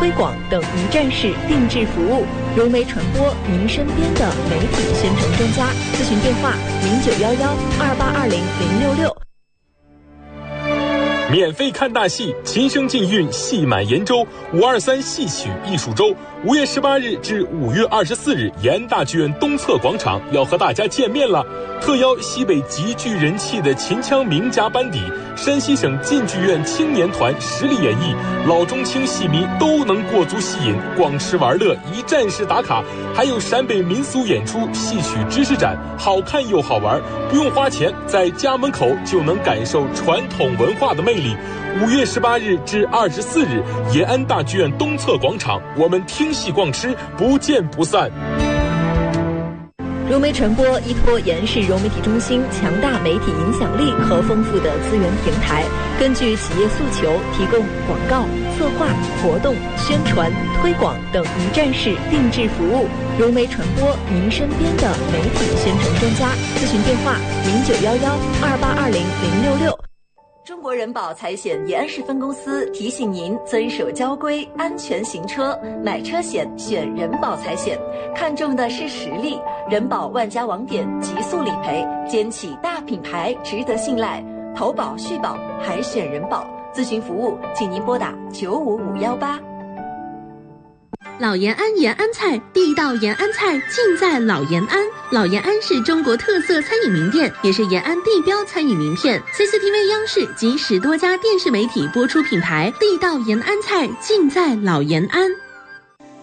推广等一站式定制服务，融媒传播您身边的媒体宣传专家。咨询电话091128200666。 免费看大戏，琴声尽韵，戏满延州523戏曲艺术周，5月18日至5月24日，延安大剧院东侧广场要和大家见面了。特邀西北极具人气的秦腔名家班底，山西省晋剧院青年团实力演绎，老中青戏迷都能过足戏瘾，逛吃玩乐，一站式打卡，还有陕北民俗演出、戏曲知识展，好看又好玩，不用花钱，在家门口就能感受传统文化的魅力。5月18日至24日，延安大剧院东侧广场，我们听戏逛吃，不见不散。 融媒传播依托延安市融媒体中心强大媒体影响力和丰富的资源平台，根据企业诉求，提供广告、策划、活动、宣传、推广等一站式定制服务，融媒传播您身边的媒体宣传专家。咨询电话091128200666。中国人保财险延安市分公司提醒您遵守交规，安全行车，买车险选人保财险，看重的是实力。人保万家网点，极速理赔，肩起大品牌，值得信赖。投保续保还选人保，咨询服务请您拨打95518。 老延安延安菜，地道延安菜尽在老延安。老延安是中国特色餐饮名店，也是延安地标餐饮名片。CCTV 央视及10多家电视媒体播出品牌，地道延安菜尽在老延安。